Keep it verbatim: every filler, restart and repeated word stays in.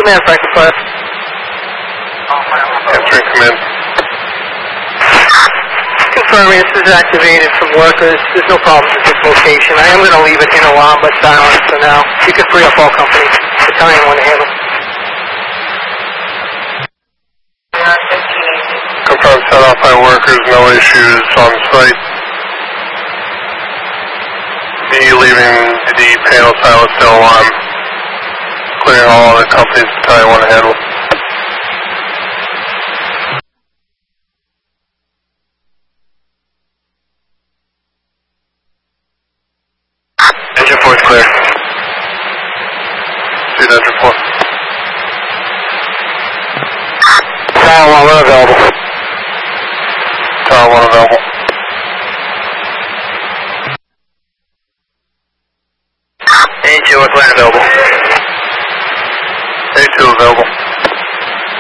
command, Franklin five. Answering command. Confirming this is activated from workers. There's no problems with this location. I am going to leave it in alarm but silent for now. You can free up all companies. Battalion one to handle. Confirm set off by workers, no issues on site. D leaving D panel silent still alarm. Clearing all other companies, battalion one to handle. Engine four is clear. Shoot engine four. Tower one, we're available. Tower one available. A two, we're available. A two available.